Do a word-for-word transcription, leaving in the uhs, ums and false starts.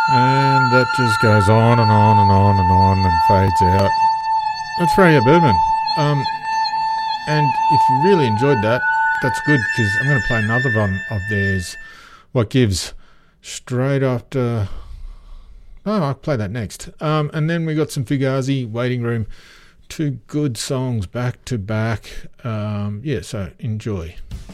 And that just goes on and on and on and on and fades out. That's Freya Berman. Um, and if you really enjoyed that, that's good, because I'm going to play another one of theirs, What Gives, straight after... Oh, I'll play that next. Um, and then we got some Fugazi, Waiting Room. Two good songs back to back. Um, yeah, so enjoy.